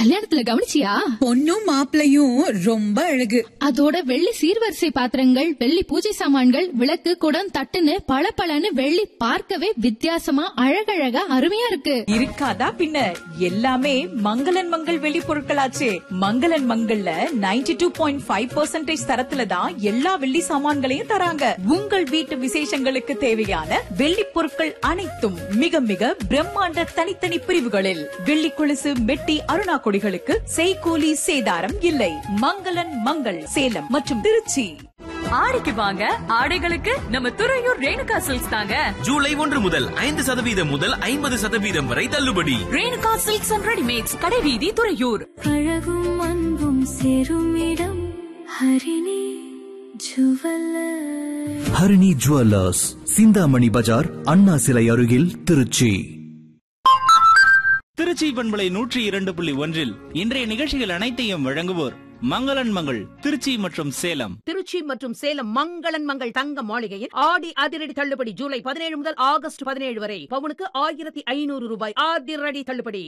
கல்யாணத்துல கவனிச்சியா? பொண்ணும் மாப்பிளையும் ரொம்ப அழகு. அதோட வெள்ளி சீர்வரிசை பாத்திரங்கள், வெள்ளி பூஜை சாமான்கள், விளக்கு, குடம், தட்டுன்னு பளபளன்னு வெள்ளி பார்க்கவே வித்தியாசமா அழகழகா அருமையா இருக்கு. இருக்காதா பின்ன, எல்லாமே மங்களன் மங்கள் வெள்ளி பொருட்களாச்சே. மங்களன் மங்கள்ல 92.5% தரத்துல தான் எல்லா வெள்ளி சாமான்களையும் தராங்க. உங்கள் வீட்டு விசேஷங்களுக்கு தேவையான வெள்ளி பொருட்கள் அனைத்தும் மிக மிக பிரம்மாண்ட தனித்தனி பிரிவுகளில். வெள்ளி கொலுசு, மெட்டி, அருணா கொடிகளுக்கு செய்கூலி சேதாரம் இல்லை. மங்களன் மங்கள் சேலம் மற்றும் திருச்சி. ஆடிக்கு வாங்க, ஆடைகளுக்கு நம்ம துறையூர் ரேணுகா சில்க்ஸ் தாங்க. ஜூலை 1 முதல் 5% முதல் 50% வரை தள்ளுபடி. ரேணுகா சில்க்ஸ் அண்ட் ரெடிமேட்ஸ், கடைவீதி, துறையூர். அழகும் அன்பும் சேரும் இடம் ஹரிணி ஜுவல்லர்ஸ். ஹரிணி ஜுவல்லர்ஸ், சிந்தாமணி பஜார், அண்ணா சிலை அருகில், திருச்சி. திருச்சி பண்பலை 102.1 இன்றைய நிகழ்ச்சிகள் அனைத்தையும் வழங்குவோர் மங்களன் மங்கள் திருச்சி மற்றும் சேலம். திருச்சி மற்றும் சேலம் மங்களன் மங்கள் தங்க மாளிகையில் ஆடி அதிரடி தள்ளுபடி ஜூலை 17 முதல் ஆகஸ்ட் 17 வரை. பவுனுக்கு 1500 ரூபாய் அதிரடி தள்ளுபடி.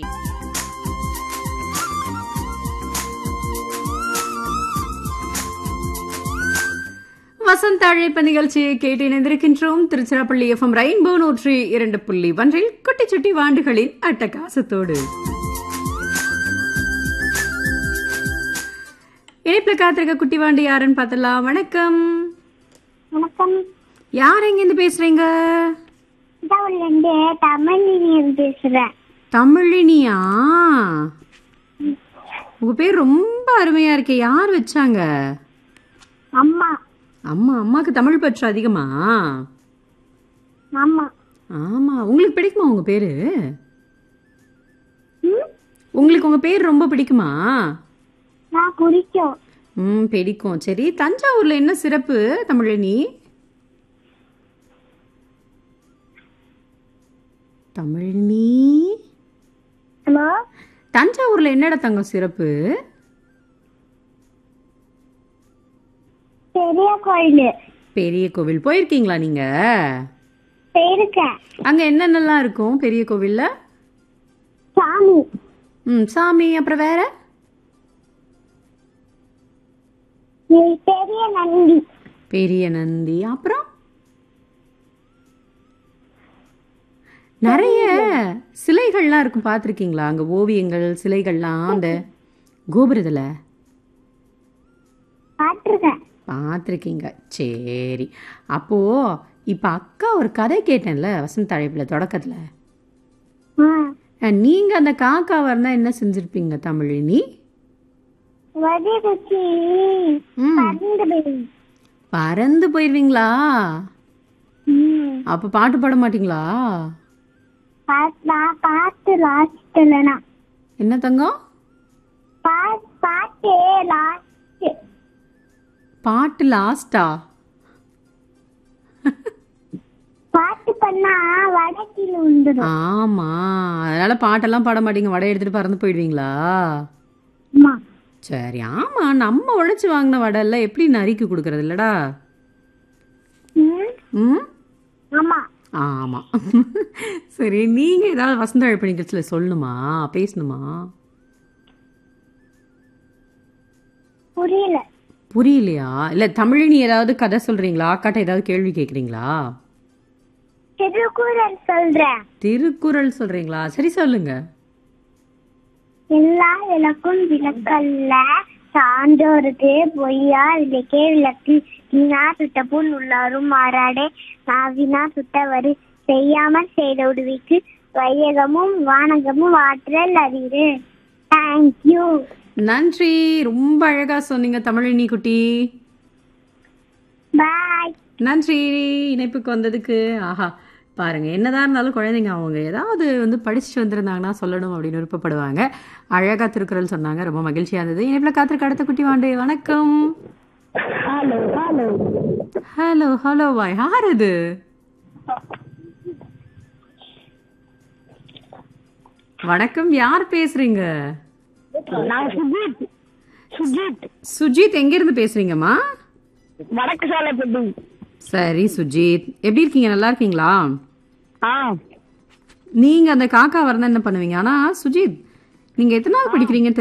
வசந்த அழைப்பு நிகழ்ச்சியை கேட்டு இணைந்திருக்கின்றோம். திருச்சிராப்பள்ளி FM ரெயின்போ 102.1 குட்டி சுட்டி வாண்டுகளின் அட்டகாசத்தோடு இணைப்புல காத்திருக்க குட்டி வாண்டு யாருன்னு பார்த்தலாம். வணக்கம். வணக்கம். யார் எங்க இருந்து பேசுறீங்க? பேசுறேன். தமிழினியா? உங்க பேர் ரொம்ப அருமையா இருக்கே. யார் வச்சாங்க? அம்மா. அம்மா. அம்மாக்கு தமிழ் பற்று அதிகமா? ஆமா. ஆமா. உங்களுக்கு பிடிக்குமா உங்க பேரு? உங்களுக்கு உங்க பேர் ரொம்ப பிடிக்குமா? பிடிக்கும். பிடிக்கும். சரி, தஞ்சாவூர்ல என்ன சிறப்பு தமிழினி? தமிழினி, ஹலோ. தஞ்சாவூர்ல என்னடா தங்கம் சிறப்பு? பெரிய கோயில். பெரிய கோவில் போயிருக்கீங்களா நீங்க? போயிருக்கேன். அங்க என்னென்னலாம் இருக்கும் பெரிய கோவில்ல? சாமி. சாமி. அப்புறம் வேற? பெரிய நந்தி. பெரிய நந்தி. அப்புறம் நிறைய சிலைகள்லாம் இருக்கும், பார்த்துருக்கீங்களா? அங்க ஓவியங்கள், சிலைகள்லாம் அந்த கோபுரத்துல பார்த்துருக்கீங்க. சரி, அப்போ இப்ப அக்கா ஒரு கதை கேட்டேன்ல வசந்த அழைப்புல தொடக்கத்துல, நீங்க அந்த காக்காவா இருந்தா என்ன செஞ்சிருப்பீங்க தமிழினி? பறந்து போயிருவீங்களா? அப்ப பாட்டு பாட மாட்டீங்களா? என்ன தங்கம்? பாட்டு லாஸ்டா? ஆமா, அதனால பாட்டெல்லாம் பாட மாட்டீங்க, வடை எடுத்துட்டு பறந்து போயிடுவீங்களா? சரி. ஆமா, நம்ம உழைச்சு வாங்கின வடை எல்லாம் எப்படி நறுக்கி கொடுக்கறது இல்லடா? ஆமா. சரி, நீங்க ஏதாவது வசந்த அழைப்பு நிகழ்ச்சியில சொல்லணுமா, பேசணுமா? புரியலையா? இல்ல தமிழினி ஏதாவது கதை சொல்றீங்களா? அக்காட்ட ஏதாவது கேள்வி கேக்குறீங்களா? திருக்குறள் சொல்றீங்களா? சரி, சொல்லுங்க. எல்லா விளக்கும் விளக்கல்ல, சான்றோருக்கு பொய்யா விளக்கே விளக்கு. நீனா சுட்ட புண் உள்ளாரும் மாறாடே, நாவினா சுட்டவரு செய்யாமல் செய்த உதவிக்கு வையகமும் வானகமும் ஆற்றல் அறிவு. தேங்க்யூ. நன்றி, ரொம்ப அழகா சொன்னீங்க தமிழினி குட்டி. பாய். நன்றி இணைப்புக்கு வந்ததுக்கு. ஆஹா, பாருங்க, என்னதான் இருந்தாலும் குழந்தைங்க அவங்க ஏதாவது படிச்சுட்டு வந்திருந்தாங்கன்னா சொல்லணும் அப்படின்னு விருப்பப்படுவாங்க. அழகா திருக்குறள் சொன்னாங்க, ரொம்ப மகிழ்ச்சியா இருந்தது. இணைப்புல காத்திருக்க அடுத்த குட்டி வாண்டு. வணக்கம். ஹலோ ஹலோ வாய், யார் அது? வணக்கம், யார் பேசுறீங்க? சுஜித். எங்க இருந்து பேசுறீங்கம்மா? சரி சுஜித், எப்படி இருக்கீங்க? நல்லா இருக்கீங்களா? நீங்க அந்த காக்கா வரணும் என்ன பண்ணுவீங்க? ஆனா சுஜித், நீங்க எத்தனாவது படிக்கிறீங்க?